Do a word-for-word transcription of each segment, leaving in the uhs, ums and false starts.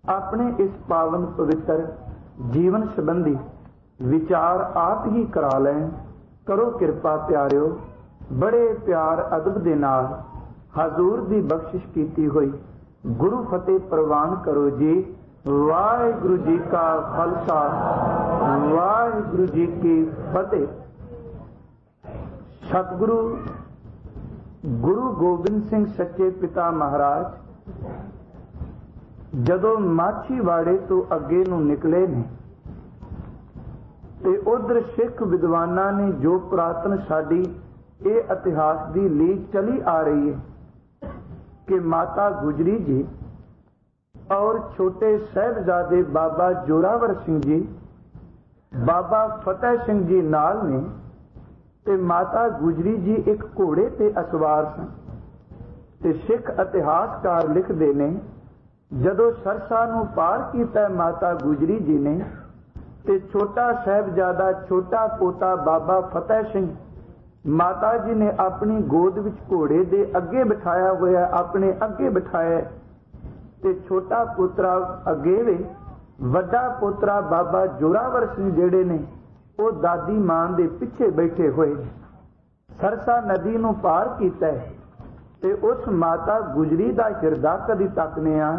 अपने इस पावन पवित्र जीवन संबंधी विचार आप ही करा लें। करो कृपा प्यारिओ, बड़े प्यार अदब दे नाल हजूर दी बख्शिश कीती हुई गुरु फतेह प्रवान करो जी। वाहिगुरु जी का खालसा, वाहिगुरु जी की फतेह। सतगुरु गुरु गोबिंद सिंह सच्चे पिता महाराज जदों माछीवाड़े तो अगे नूं निकले ने ते उधर सिख विद्वानां ने जो पुरातन साडी ये इतिहास की लीक चली आ रही है कि माता गुजरी जी और छोटे साहिबजादे बाबा जोरावर सिंह जी, बाबा फतेह सिंह जी नाल ने ते माता गुजरी जी एक घोड़े ते असवार सन। ते सिख इतिहासकार लिखते ने जदों सरसा नूं पार कीता माता गुजरी जी ने ते छोटा साहिबजादा छोटा पोता बाबा फतेह सिंह माता जी ने अपनी गोद विच घोड़े दे अगे बिठाया होया, अपने अगे बिठाया ते छोटा पुत्रा अगे वे, वड्डा पुत्रा बाबा जोरावर सिंह जेड़े ने वो दादी मां दे पिछे बैठे हुए। सरसा नदी नूं पार कीता ते उस माता गुजरी दा हिरदा कदी तकने आ।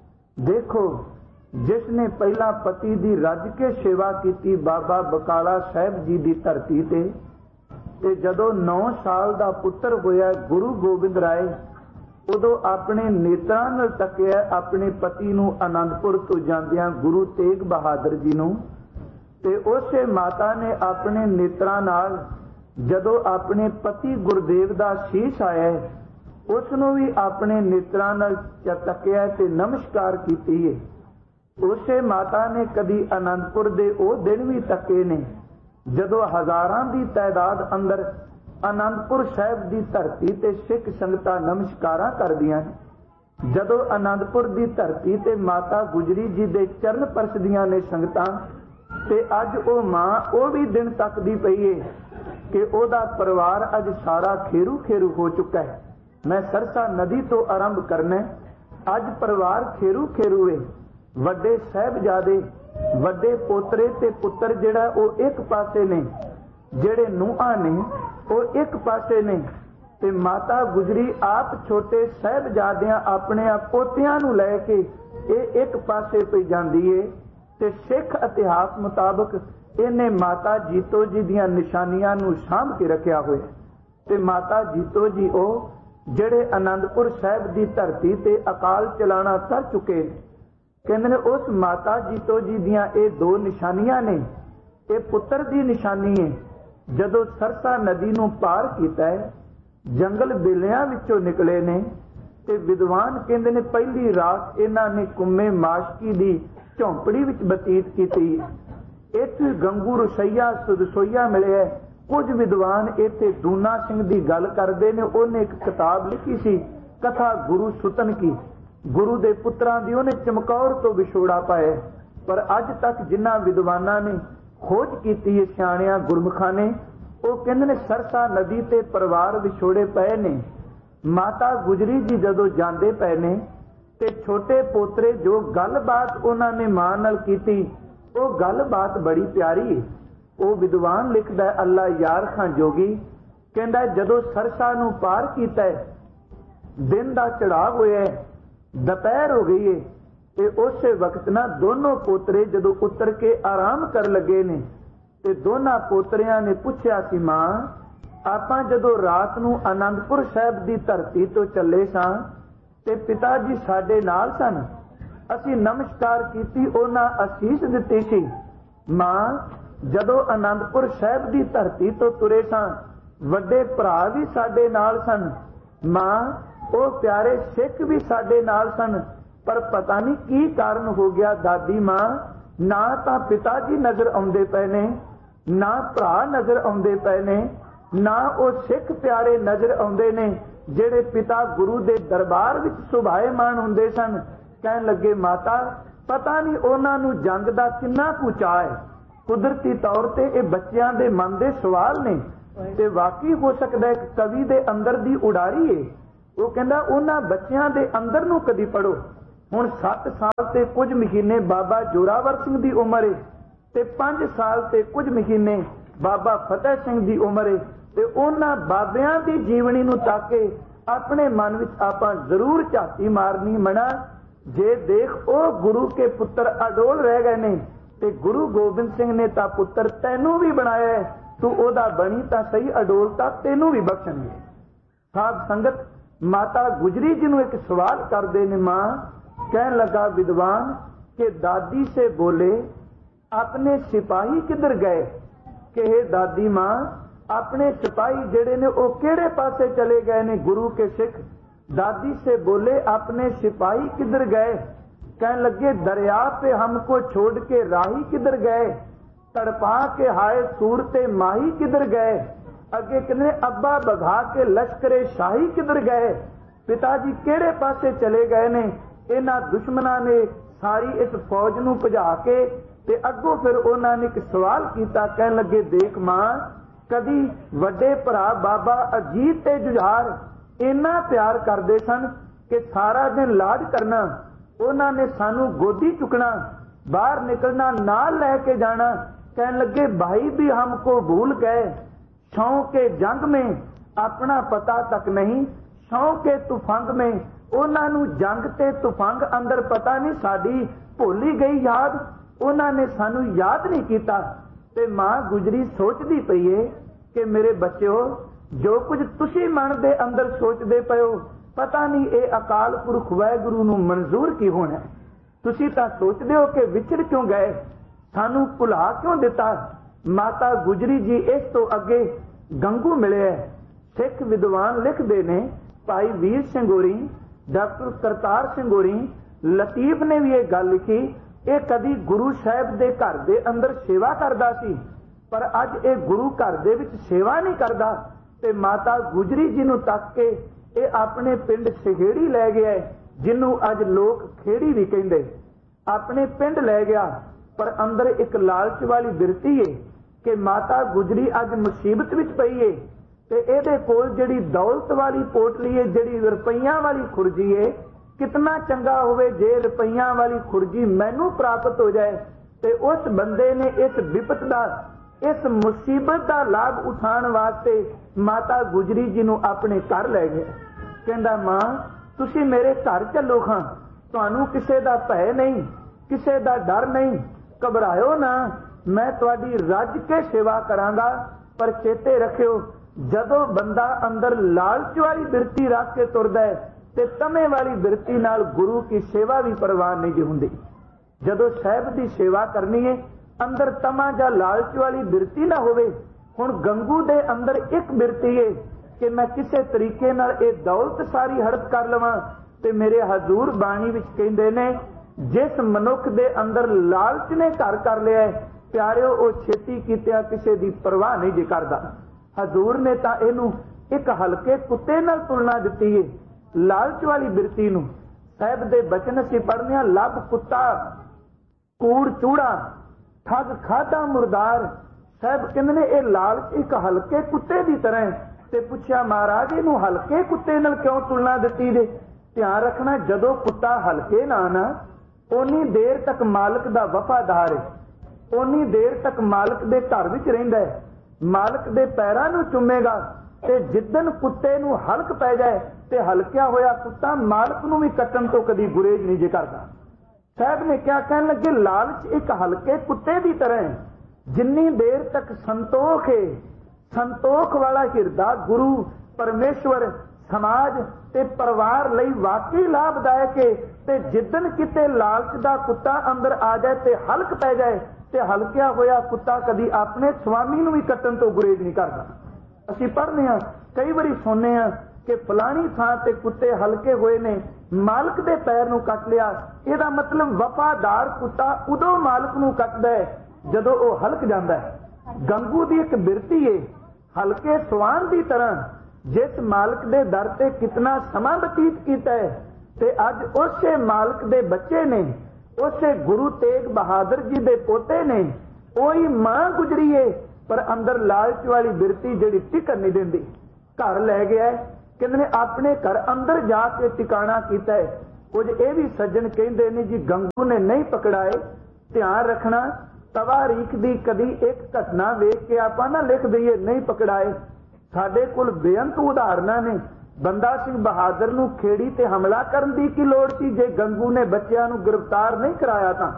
देखो जिसने पहला पति दी रज के सेवा की बाबा बकाला साहब जी दी धरती ते ते जदों नौ साल दा पुत्र होया गुरु गोबिंद राय, उदों अपने नेत्रां नाल तकिया अपने पति नूं आनंदपुर तो जांदियां गुरु तेग बहादुर जी नूं ते उसे माता ने अपने नेत्रां नाल जदों अपने पति गुरदेव दा शीश आया उसनूं भी अपने नेत्रां नाल तकिया ते नमस्कार कीती है। उसे माता ने कदी आनंदपुर दे ओ दिन भी तके ने जदों हजारां दी तादाद अंदर आनंदपुर साहिब दी धरती ते सिख संगतां नमस्कारां करदियां ने। जदों आनंदपुर दी धरती ते माता गुजरी जी दे चरण परसदियां ने संगतां ते अज ओ मां ओ भी दिन तकदी पई है कि ओदा परिवार अज सारा खेरू खेरू हो चुका है। मैं सरसा नदी तो आरंभ करना। अज परिवार खेरू खेरू है। वड्डे साहिबजादे वड्डे पोतरे ते पुत्र जिहड़ा ओ एक पासे ने, जिहड़े नूहां ने ओ एक पासे ने ते माता गुजरी आप छोटे साहिबजादियां अपने पोतियां नूं लै के ये एक पासे पई जांदी है। ते सिख इतिहास मुताबक इन्हें माता जीतो जी दियां निशानियां नूं साਂਭ के रखिया होया ते माता जीतो जी ओ जिहड़े आनंदपुर साहिब दी धरती ते अकाल चलाना कर चुके कहंदे ने उस माता जीतो जी दियां ये दो निशानियां ने। ये पुत्र दी निशानी है। जदों सरसा नदी नूं पार कीता है जंगल बेलियां विचों निकले ने ते विद्वान कहंदे ने पहली रात इन्हां ने कुम्मे माशकी दी झोंपड़ी विच बतीत कीती। इत्थे गंगू रसोईया सुदसोईया मिले। कुछ विद्वान इत्थे दूना सिंह दी गल करदे ने। उन्हें एक किताब लिखी सी कथा गुरु सुतन की। गुरु दे पुत्रां दी उन्हें चमकौर तो विछोड़ा पाया। पर अज तक जिन्हां विद्वानां ने खोज कीती है सियाणियां गुरमुखां ने वो कहंदे ने सरसा नदी ते परिवार विछोड़े पए ने। माता गुजरी जी जदों जांदे पए ने ते छोटे पोतरे जो गलबात उन्हां ने मां नाल कीती वो गलबात बड़ी प्यारी है। वो विद्वान लिखदा अल्लाह यार खां जोगी कहंदा जदों सरसा नूं पार कीता दिन दा चढ़ाव होया दोपहर हो गई है ते उस वक्त ना दोनों पोतरे जदों उतर के आराम कर लगे ने ते दोनों पोतरियां ने पूछया सी मां आपां जदों रात नूं आनंदपुर साहिब दी धरती तो चले सां ते पिता जी साडे नाल सन। असीं नमस्कार कीती, उन्हां असीस दित्ती सी। मां जदों आनंदपुर साहिब दी धरती तो तुरे सां वड्डे भरा भी साडे नाल सन। मां ओ प्यारे सिख भी साडे नाल सन पर पता नहीं की कारण हो गया दादी मां ना तां पिता जी नजर आउंदे पए ने ना भरा नजर आउंदे पए ने ना ओ सिख प्यारे नजर आउंदे ने जिहड़े पिता गुरु दे दरबार विच सुभाएमान हुंदे सन। कहण लगे माता पता नहीं उन्हां नूं जंग दा किन्ना कुछ चाह है। कुदरती तौर ते ये बच्चियां दे मन दे सवाल ने ते वाकई हो सकदा है कवि दे अंदर दी उड़ारी है। वो कहंदा उन्हां बच्चियां दे अंदर नूं कदी पढ़ो हुण सत्त साल ते कुछ महीने बाबा जोरावर सिंह दी उम्र है ते पांच साल ते कुछ महीने बाबा फतेह सिंह दी उम्र है ते उन्हां बाबियां दी जीवनी नूं तक के अपने मन विच आपां जरूर झाती मारनी मना जे देख ओ गुरु के पुत्र अडोल रह गए ने ते गुरु गोबिंद सिंह ने तां पुत्र तैनू भी बनाया है, तू ओदा बनी तां सही अडोल तां तैनू भी बख्शणगे। साध संगत माता गुजरी जी नूं एक सवाल करदे ने मां, कहन लगा विद्वान के दादी से बोले अपने सिपाही किधर गए? कि हे दादी मां अपने सिपाही जेड़े ने ओ केड़े पासे चले गए ने गुरु के सिख? दादी से बोले अपने सिपाही किधर गए? कहने लगे दरिया पे हमको छोड़ के राही किधर गए? तड़पा के हाय सूरते माही किधर गए? अगे कहने अब्बा बघा के लश्करे शाही किधर गए? पिताजी केड़े पासे चले गए ने? इन्हां दुश्मनां ने सारी इस फौज नूं भजा के ते अगों फिर उन्हां ने एक सवाल कीता। कहन लगे देख मां कदी वड्डे भरा बाबा अजीत ते जुझार इन्ना प्यार करते सन कि सारा दिन लाड करना, उन्होंने सानू गोदी चुकना, बाहर निकलना, नाल लेके जाना। कहने लगे भाई भी हमको भूल गए, शौं के जंग में अपना पता तक नहीं, शौं के तुफंग में उन्होंने जंग ते तुफंग अंदर पता नहीं, साड़ी भुली गई याद, उन्होंने सानू याद नहीं किया। ते मां गुजरी सोचती पई है कि मेरे बच्चों जो कुछ तुसी मन दे अंदर सोचते पे हो पता नहीं ये अकाल पुरख वाहिगुरू नूं मंजूर की होना। तुसी तां सोचते हो कि विछड़ क्यों गए, सानू भुला क्यों दिता। माता गुजरी जी इस तो अगे गंगू मिले है। सिख विद्वान लिखते ने भाई वीर सिंह होरी, डॉक्टर करतार सिंह होरी, लतीफ ने भी ये गल लिखी, ये कदी गुरु साहब दे घर दे अंदर सेवा करदा सी पर अज ये गुरु घर दे विच सेवा नहीं करदा। ते माता गुजरी जी नूं तक के ये अपने पिंड सहेड़ी लै गया, जिन्हों अज लोग खेड़ी भी कहिंदे, अपने पिंड लै गया। पर अंदर एक लालच वाली बिरती है कि माता गुजरी अज मुसीबत विच पई है ते इहदे कोल जिहड़ी दौलत वाली पोटली है, जिहड़ी रुपईयां वाली खुरजी है, कितना चंगा होवे जे रुपईयां वाली खुरजी मैनू प्राप्त हो जाए। ते उस बंदे ने इस विपत दा, इस मुसीबत का लाभ उठाने वास्ते माता गुजरी जी नूं अपने घर लै गया। कहंदा मां तुसी मेरे घर चलो खां, तुहानू किसे दा भय नहीं, किसे दा डर नहीं, घबराओ ना, मैं तुहाडी रज के सेवा करांगा। पर चेते रखियो जदों बंदा अंदर लालच वाली बिरती रख के तुरदा है ते तमे वाली बिरती नाल गुरु की सेवा भी परवान नहीं जी हुंदी। जदों साहिब दी सेवा करनी है अंदर तमा जा लालच वाली बिरती ना होवे। हुण गंगू दे अंदर एक बिरती है कि मैं किसे तरीके नाल ये दौलत सारी हड़प कर लवां। ते मेरे हजूर बाणी विच कहिंदे ने जिस मनुख दे अंदर लालच ने घर कर लिया है प्यारिओ ओ छेती कीतिया किसे दी परवाह नहीं जी करदा। हजूर ने तां इहनूं एक हल्के कुत्ते नाल तुलना दित्ती है, लालच वाली बिरती नूं। साहिब दे बचन असीं पढ़ने लब कुत्ता कूड़ चूड़ा ठग खादा मुरदार। साहब कहंदे ने ये लालच एक हल्के कुत्ते की तरह। ते पुछया महाराज इनू हल्के कुत्ते नाल क्यों तुलना दिती जे? ध्यान रखना जदों कुत्ता हल्के ना ना उन्नी देर तक मालिक दा वफादार है, उन्नी देर तक मालिक दे घर विच रहिंदा है, मालिक दे पैरां नूं चुमेगा। ते जिद्दन कुत्ते नूं हल्क पै जाए ते हल्किया होया कुत्ता मालिक नूं भी कट्टण तो कदी गुरेज नहीं जे करदा। साहब ने क्या कहने लगे लालच एक हल्के कुत्ते की तरह है, जिन्नी देर तक संतोख है, संतोख वाला हिरदा गुरु परमेश्वर समाज ते परिवार लई वाकई लाभदायक है। ते जिद्दन किते लालच दा कुत्ता अंदर आ जाए ते हल्क पै जाए ते हल्किया होया कुत्ता कदी अपने स्वामी नूं भी कट्टण तो गुरेज नहीं करदा। असीं पढ़ने हां कई बारी सुनने हां कि फलानी थां ते कुत्ते हल्के होए ने, मालिक दे पैर नूं कट लिया। इहदा मतलब वफादार कुत्ता उदों मालिक नूं कटदा है जदों ओह हल्क जांदा है। गंगू दी एक बिरती है हल्के सवान की तरह, जिस मालिक दे दर ते कितना समा बतीत कीता है ते अज उसे मालिक दे बच्चे ने, उसे गुरु तेग बहादुर जी दे पोते ने, ओही मां गुजरी है पर अंदर लालच वाली बिरती जिहड़ी टिकण नहीं दिंदी। घर लै गया है, कहंदे ने अपने घर अंदर जाके टिकाणा कीता है। कुछ ये भी सज्जन कहते ने जी गंगू ने नहीं पकड़ाए। ध्यान रखना तवारीख दी कदी एक घटना वेख के आप ना लिख दईए नहीं पकड़ाए। साडे कोल बेअंत उदाहरणा ने। बंदा सिंह बहादुर नूं खेड़ी ते हमला करन दी की लोड़ सी जे गंगू ने बच्चियां नूं गिरफ्तार नहीं कराया तां।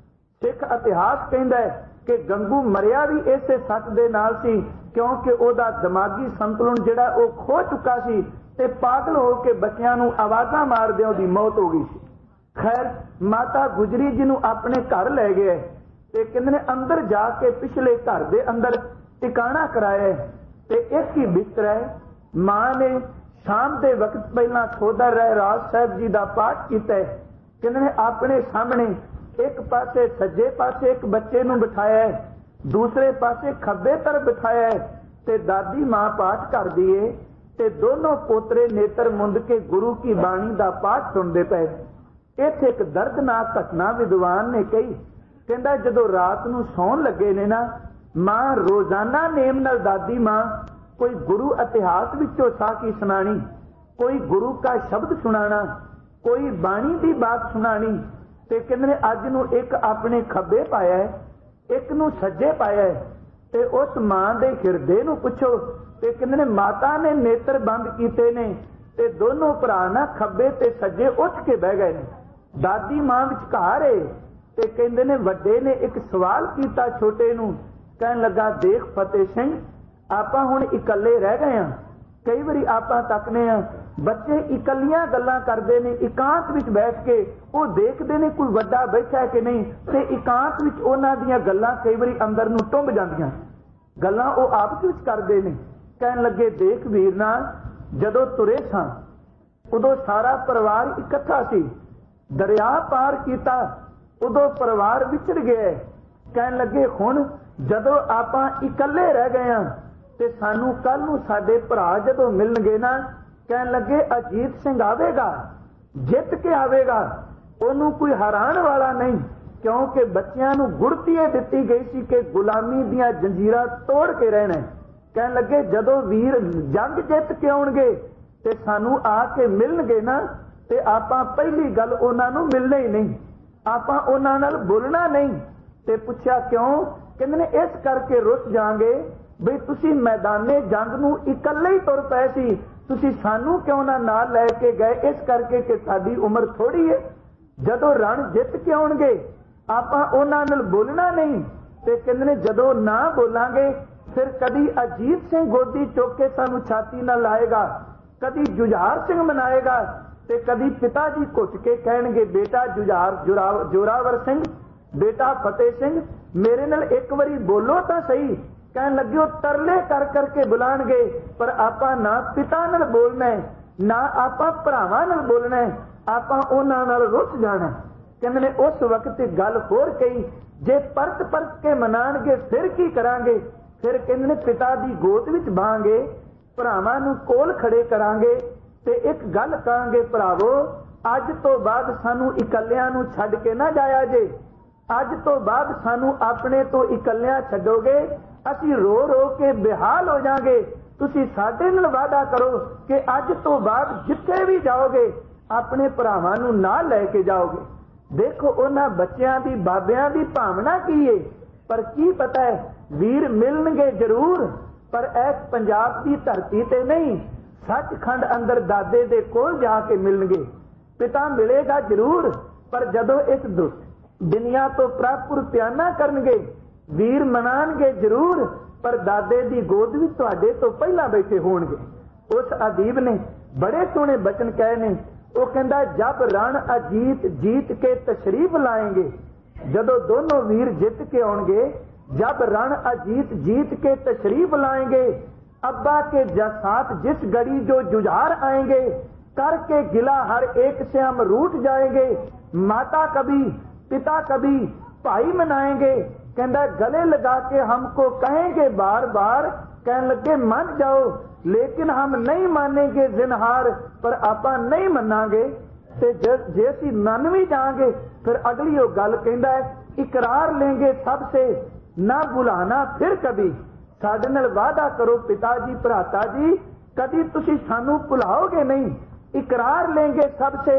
सिख इतिहास कहंदा है कि गंगू मरिया भी इसे सच दे नाल सी क्योंकि ओदा दिमागी संतुलन जिहड़ा वो खो चुका सी ते पागल हो के बच्चियां नूं आवाज़ां मारदे ओदी मौत हो गई सी। खैर माता गुजरी जी नूं अपने घर लै गए ते कहंदे ने अंदर जाके पिछले घर दे अंदर टिकाणा कराया ते एक ही बिस्तर है। मां ने शाम के वक्त पहला थोड़ा रह राज साहब जी का पाठ किया। कहंदे ने अपने सामने एक पासे सज्जे पासे एक बच्चे नूं बिठाया है, दूसरे पासे खब्बे तरफ बिठाया है ते दादी मां पाठ कर दी है ते दोनों पोतरे नेत्र मुंद के गुरु की बाणी का पाठ सुनते पे। इत्थे एक दर्दनाक घटना विद्वान ने कही। कहंदा जदों रात नूं सौण लगे ने ना मां रोजाना नेम नाल दादी मां कोई गुरु इतिहास विचों साखी सुनानी, कोई गुरु का शब्द सुनाना, कोई बाणी की बात सुनानी। ते कहंदे ने अज नूं एक अपने खब्बे पाया है, एक नूं सज्जे पाया है ते उस मां दे हिरदे नूं पुछो ते कहंदे ने माता ने नेत्र बंद कीते ने ते दोनों भरा ना खब्बे ते सज्जे उठ के बह गए ने। दादी मां विचकार है ते कहंदे ने वड्डे ने एक सवाल कीता छोटे नूं। कहन लगा देख फतेह सिंह आपां हुण इकल्ले रह गए हां। कई बारी आपां तकने हां बच्चे इकल्लियां गल्लां करदे ने एकांत विच बैठ के वो देखदे ने कोई वड्डा बैठा है कि नहीं ते एकांत विच उन्हां दीयां गल्लां कई बारी अंदर नूं टुंब जांदियां गल्लां वो आपस विच करदे ने। कहन लगे देख वीर ना जदों तुरे सां उदों सारा परिवार इकट्ठा सी, दरिया पार कीता उदों परिवार विछड़ गया। कहन लगे हुण जदों आपां इकल्ले रह गए हां ते सानू कल नूं साडे भरा जदों मिलणगे ना कहन लगे अजीत सिंह आवेगा, जित के आवेगा, ओनू कोई हराण वाला नहीं क्योंकि बच्चियां नूं गुड़ती दिती गई सी कि गुलामी दीयां जंजीरां तोड़ के रहना। कहन लगे जदों वीर जंग जित के आउणगे ते सानू आके मिलणगे ना ते आपां पहली गल उन्हां नूं मिलना ही नहीं, आपां उन्हां नाल बोलना नहीं। ते पुछया क्यों? कहंदे ने इस करके रुस जांगे बई तुसी मैदाने जंग नूं इकल्ले ही तुर पए सी, तुसी सानू क्यों ना नाल लै के गए? इस करके कि साडी उम्र थोड़ी है, जदों रण जित के आउणगे आपां उन्हां नाल बोलना नहीं। ते कहंदे ने जदों ना बोलांगे फिर कदी अजीत सिंह गोदी चुक के सानू छाती नाल लाएगा, कदी जुझार सिंह मनाएगा ते कदी पिता जी घुट के कहणगे बेटा जुझार जोरावर सिंह, बेटा फतेह सिंह मेरे नाल एक बारी बोलो तां सही। कहन लगे वो तरले कर करके बुलाणगे पर आपां ना पिता नाल बोलना है ना आपां भरावां नाल बोलना है, आपां उन्हां नाल रुस जाना। कहंदे ने उस वक्त गल होर कही जे परत परत के मनाणगे फिर की करांगे? फिर कहंदे ने पिता दी गोद विच बाहांगे, भरावां नूं कोल खड़े करांगे ते एक गल कहांगे भरावो अज तो बाद सानू इकल्लियां नूं छड्ड के ना जाया जे, अज तो बाद सानू अपने तो इकल्लियां छड्डोगे असी रो रो के बेहाल हो जाएंगे। तुसी साडे नाल वादा करो कि अज तो बाद जिथे भी जाओगे अपने भरावां नूं नाल लैके जाओगे। देखो उन्हां बच्चियां दी बाबियां दी भावना की है, पर की पता है वीर मिलणगे जरूर पर इस पंजाब की धरती ते नहीं, सचखंड अंदर दादे दे कोल जाके मिलणगे। पिता मिलेगा जरूर पर जदों इस दुनिया तो प्रापुर प्याना करनगे वीर मनाणगे जरूर पर दादे दी गोद विच तुहाडे तो पहला बैठे होणगे। उस अदीब ने बड़े सोहने बचन कहे ने, वो कहंदा जब रण अजीत जीत के तशरीफ लाएंगे, जदों दोनों वीर जित के आउणगे, जब रण अजीत जीत के तशरीफ लाएंगे, अब्बा के साथ जिस गड़ी जो जुझार आएंगे करके गिला हर एक से हम रूठ जाएंगे, माता कभी पिता कभी भाई मनाएंगे। कहंदा गले लगा के हमको कहेंगे बार बार, कहने लगे मान जाओ लेकिन हम नहीं मानेंगे जिनहार, पर आपां नहीं मनांगे ते जे असीं मन भी जाएंगे फिर अगली वो गल कहंदा है इकरार लेंगे सबसे ना भुलाना फिर कभी। साडे नाल वादा करो पिताजी भराता जी कदी तुसीं सानू भुलाओगे नहीं, इकरार लेंगे सबसे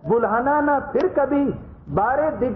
बुल्हाना ना फिर कभी बारे दिग